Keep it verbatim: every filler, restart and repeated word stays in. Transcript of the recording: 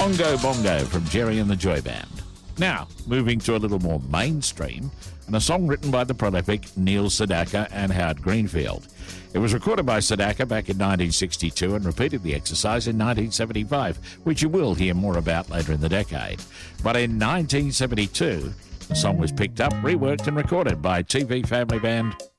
Ongo Bongo from Jerry and the Joy Band. Now, moving to a little more mainstream, and a song written by the prolific Neil Sedaka and Howard Greenfield. It was recorded by Sedaka back in nineteen sixty-two and repeated the exercise in nineteen seventy-five, which you will hear more about later in the decade. But in nineteen seventy-two, the song was picked up, reworked and recorded by T V family band